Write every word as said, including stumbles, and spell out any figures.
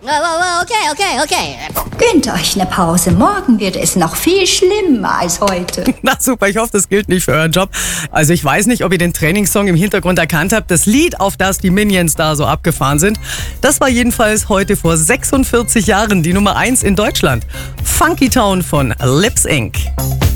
Okay, okay, okay. Gönnt euch eine Pause. Morgen wird es noch viel schlimmer als heute. Na super, ich hoffe, das gilt nicht für euren Job. Also ich weiß nicht, ob ihr den Trainingssong im Hintergrund erkannt habt. Das Lied, auf das die Minions da so abgefahren sind, das war jedenfalls heute vor sechsundvierzig Jahren die Nummer eins in Deutschland. Funky Town von Lips Incorporated.